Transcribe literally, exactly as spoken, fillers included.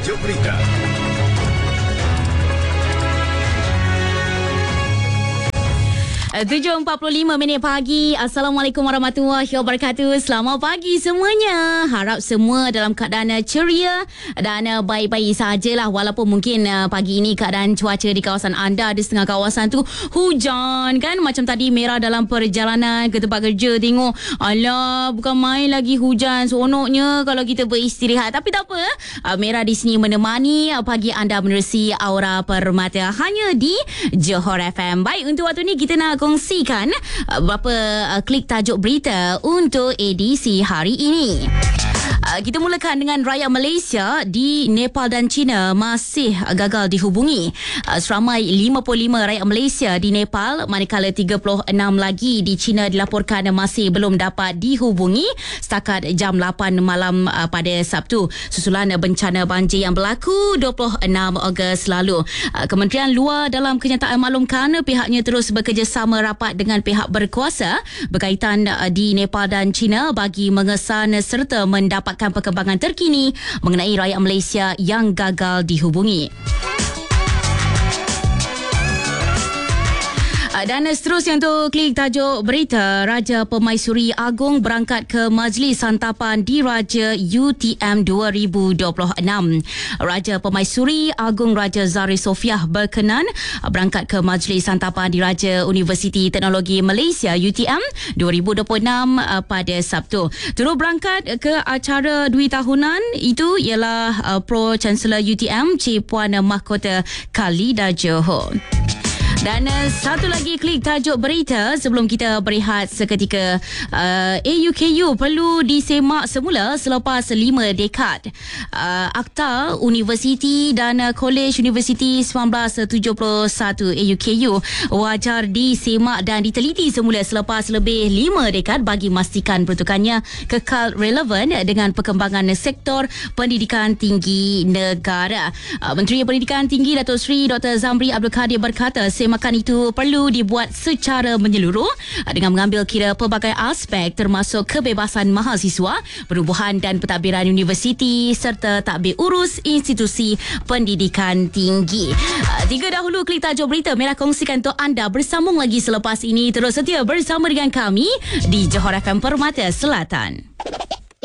Tajuk Berita. tujuh empat puluh lima minit pagi. Assalamualaikum warahmatullahi wabarakatuh. Selamat pagi semuanya. Harap semua dalam keadaan ceria dan baik-baik sajalah. Walaupun mungkin pagi ini keadaan cuaca di kawasan anda, di setengah kawasan tu hujan kan. Macam tadi Merah dalam perjalanan ke tempat kerja tengok, alah bukan main lagi hujan. Seronoknya kalau kita beristirahat. Tapi tak apa, Merah di sini menemani pagi anda menerusi Aura Permata hanya di Johor F M. Baik, untuk waktu ni kita nak kongsikan uh, beberapa uh, klik tajuk berita untuk edisi hari ini. Uh, kita mulakan dengan rakyat Malaysia di Nepal dan China masih gagal dihubungi. Uh, seramai lima puluh lima rakyat Malaysia di Nepal, manakala tiga puluh enam lagi di China dilaporkan masih belum dapat dihubungi setakat jam lapan malam uh, pada Sabtu susulan bencana banjir yang berlaku dua puluh enam Ogos lalu. Uh, Kementerian Luar dalam kenyataan maklumkan pihaknya terus bekerjasama rapat dengan pihak berkuasa berkaitan uh, di Nepal dan China bagi mengesan serta mendapatkan perkembangan terkini mengenai rakyat Malaysia yang gagal dihubungi. Dan seterusnya untuk klik tajuk berita, Raja Permaisuri Agong berangkat ke Majlis Santapan Diraja U T M dua ribu dua puluh enam. Raja Permaisuri Agong Raja Zahri Sofiah berkenan berangkat ke Majlis Santapan Diraja Universiti Teknologi Malaysia U T M dua ribu dua puluh enam pada Sabtu. Turut berangkat ke acara dui tahunan itu ialah Pro Chancellor U T M Cik Puan Mahkota Khalida Johor. Dan uh, satu lagi klik tajuk berita sebelum kita berehat seketika. uh, A U K U perlu disemak semula selepas lima dekad. uh, Akta Universiti dan uh, College Universiti seribu sembilan ratus tujuh puluh satu A U K U wajar disemak dan diteliti semula selepas lebih lima dekad bagi memastikan peruntukannya kekal relevan dengan perkembangan sektor pendidikan tinggi negara. uh, Menteri Pendidikan Tinggi Datuk Seri Doktor Zamri Abdul Kadir berkata semakan itu perlu dibuat secara menyeluruh dengan mengambil kira pelbagai aspek termasuk kebebasan mahasiswa, perubahan dan pentadbiran universiti serta tadbir urus institusi pendidikan tinggi. Tiga dahulu klik tajuk berita Merah kongsikan untuk anda. Bersambung lagi selepas ini. Terus setia bersama dengan kami di Johor F M Permata Selatan.